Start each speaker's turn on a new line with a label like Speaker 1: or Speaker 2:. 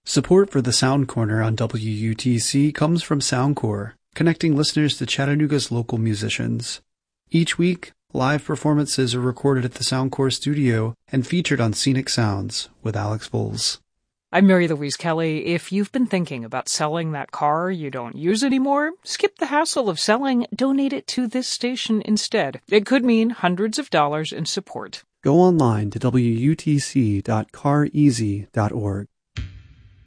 Speaker 1: Support for the Sound Corner on WUTC comes from Soundcore, connecting listeners to Chattanooga's local musicians. Each week, live performances are recorded at the Soundcore studio and featured on Scenic Sounds with Alex Voles.
Speaker 2: I'm Mary Louise Kelly. If you've been thinking about selling that car you don't use anymore, skip the hassle of selling, donate it to this station instead. It could mean hundreds of dollars in support.
Speaker 1: Go online to WUTC.careasy.org.